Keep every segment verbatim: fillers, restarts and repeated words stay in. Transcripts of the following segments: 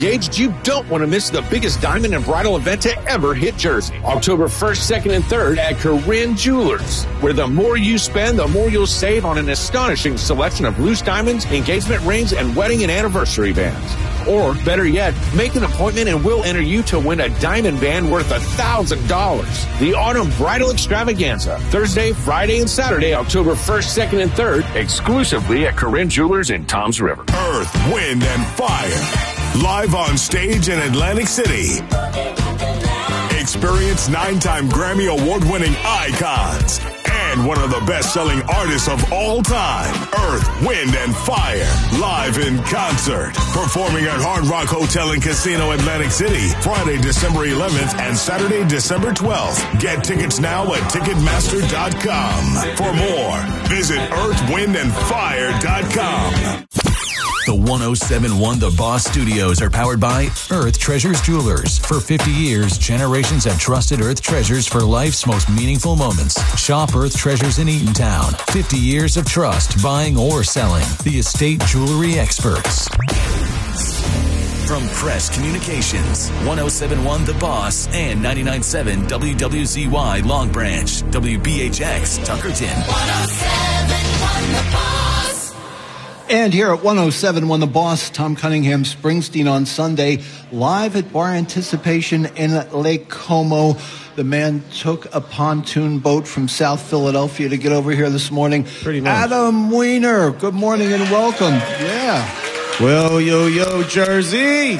Engaged, you don't want to miss the biggest diamond and bridal event to ever hit Jersey. October first, second, and third at Corinne Jewelers, where the more you spend, the more you'll save on an astonishing selection of loose diamonds, engagement rings, and wedding and anniversary bands. Or, better yet, make an appointment and we'll enter you to win a diamond band worth one thousand dollars. The Autumn Bridal Extravaganza, Thursday, Friday, and Saturday, October first, second, and third, exclusively at Corinne Jewelers in Toms River. Earth, Wind, and Fire. Live on stage in Atlantic City. Experience nine-time Grammy Award-winning icons and one of the best-selling artists of all time, Earth, Wind, and Fire, live in concert. Performing at Hard Rock Hotel and Casino Atlantic City, Friday, December eleventh and Saturday, December twelfth. Get tickets now at Ticketmaster dot com. For more, visit earth wind and fire dot com. The one oh seven point one The Boss Studios are powered by Earth Treasures Jewelers. For fifty years, generations have trusted Earth Treasures for life's most meaningful moments. Shop Earth Treasures in Eatontown. fifty years of trust, buying or selling. The estate jewelry experts. From Press Communications, one oh seven point one The Boss and ninety-nine point seven W W Z Y Long Branch, W B H X Tuckerton. one oh seven point one The Boss. And here at one oh seven point one The Boss, Tom Cunningham, Springsteen on Sunday, live at Bar Anticipation in Lake Como. The man took a pontoon boat from South Philadelphia to get over here this morning. Pretty much. Adam Weiner, good morning and welcome. Yeah. Well, yo, yo, Jersey.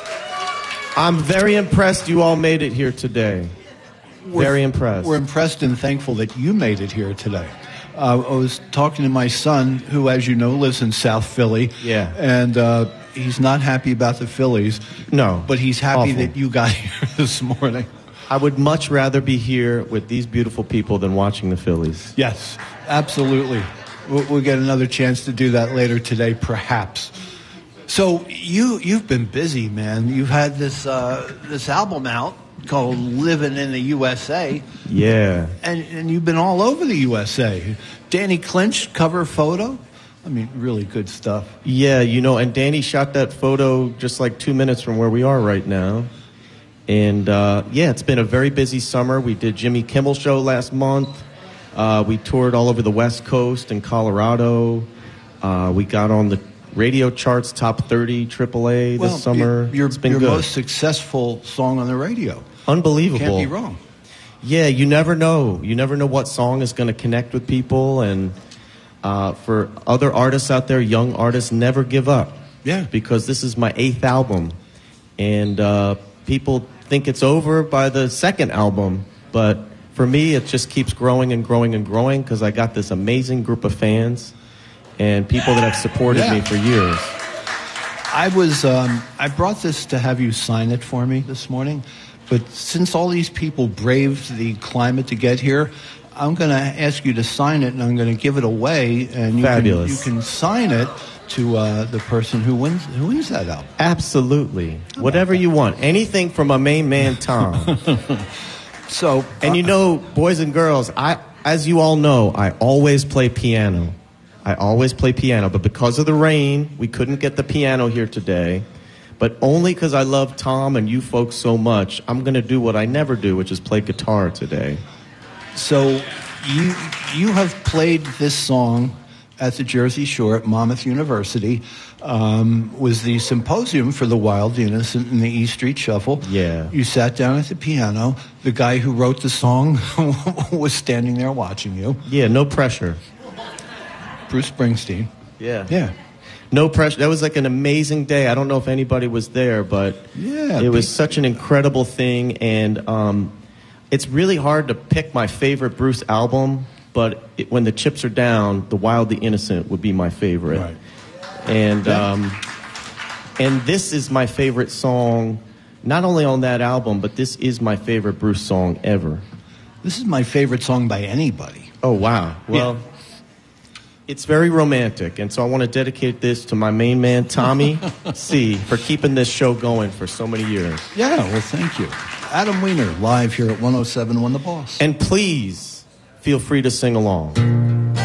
I'm very impressed you all made it here today. We're, very impressed. We're impressed and thankful that you made it here today. Uh, I was talking to my son, who, as you know, lives in South Philly. Yeah. And uh, he's not happy about the Phillies. No. But he's happy Awful. that you got here this morning. I would much rather be here with these beautiful people than watching the Phillies. Yes, absolutely. We'll, we'll get another chance to do that later today, perhaps. So you, you've been busy, man. You've had this uh, this album out called Living in the U S A. Yeah. And, and you've been all over the U S A. Danny Clinch, cover photo. I mean, really good stuff. Yeah, you know, and Danny shot that photo just like two minutes from where we are right now. And, uh, yeah, it's been a very busy summer. We did Jimmy Kimmel Show last month. Uh, we toured all over the West Coast and Colorado. Uh, we got on the radio charts, top thirty, triple A Well, this summer. Your, it's been your good. most successful song on the radio. Unbelievable. Can't be wrong. Yeah, you never know. You never know what song is going to connect with people. And uh, for other artists out there, young artists, never give up. Yeah. Because this is my eighth album. And uh, people think it's over by the second album. But for me, it just keeps growing and growing and growing because I got this amazing group of fans and people that have supported Yeah. me for years. I was, um, I brought this to have you sign it for me this morning. But since all these people braved the climate to get here, I'm going to ask you to sign it, and I'm going to give it away. And you Fabulous. Can, you can sign it to uh, the person who wins who wins that album. Absolutely. Whatever you want. Anything from my main man, Tom. So, And you know, boys and girls, I, as you all know, I always play piano. I always play piano, but because of the rain, we couldn't get the piano here today. But only because I love Tom and you folks so much, I'm going to do what I never do, which is play guitar today. So you you have played this song at the Jersey Shore at Monmouth University. Um, was the symposium for the Wild, the Innocent, and the E Street Shuffle. Yeah. You sat down at the piano. The guy who wrote the song was standing there watching you. Yeah, no pressure. Bruce Springsteen. Yeah. Yeah. No pressure. That was like an amazing day. I don't know if anybody was there, but Yeah, it was be- such an incredible thing. And um, it's really hard to pick my favorite Bruce album, but it, when the chips are down, The Wild, the Innocent would be my favorite. Right. And um, and this is my favorite song, not only on that album, but this is my favorite Bruce song ever. This is my favorite song by anybody. Oh, wow. Well, it's very romantic, and so I want to dedicate this to my main man, Tommy C., for keeping this show going for so many years. Yeah, well, thank you. Adam Weiner, live here at one oh seven point one The Boss. And please, feel free to sing along.